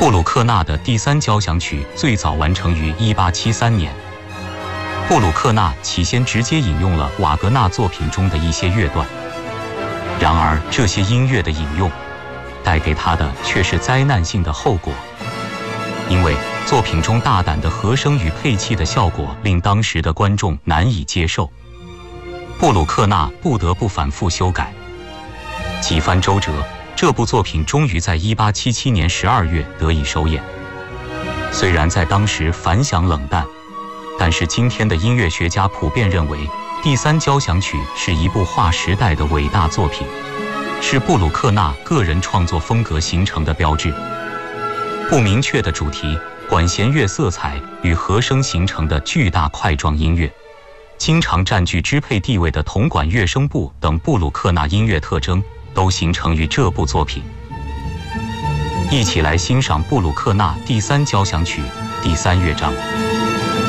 布鲁克纳的第三交响曲最早完成于1873年。布鲁克纳起先直接引用了瓦格纳作品中的一些乐段，然而这些音乐的引用带给他的却是灾难性的后果，因为作品中大胆的和声与配器的效果令当时的观众难以接受。布鲁克纳不得不反复修改，几番周折，这部作品终于在1877年12月得以首演。虽然在当时反响冷淡，但是今天的音乐学家普遍认为，第三交响曲是一部划时代的伟大作品，是布鲁克纳个人创作风格形成的标志。不明确的主题、管弦乐色彩与和声形成的巨大块状音乐，经常占据支配地位的铜管乐声部等布鲁克纳音乐特征都形成于这部作品。一起来欣赏布鲁克纳第三交响曲第三乐章。